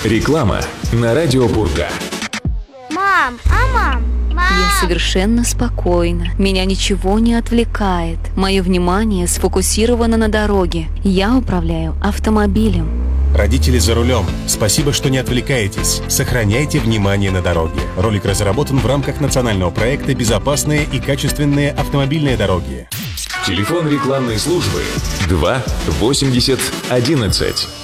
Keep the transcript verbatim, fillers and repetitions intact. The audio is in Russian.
Реклама на радио Пурга. Мам, а мам? Мам! Я совершенно спокойна. Меня ничего не отвлекает. Мое внимание сфокусировано на дороге. Я управляю автомобилем. Родители за рулем. Спасибо, что не отвлекаетесь. Сохраняйте внимание на дороге. Ролик разработан в рамках национального проекта «Безопасные и качественные автомобильные дороги». Телефон рекламной службы два восемьдесят одиннадцать.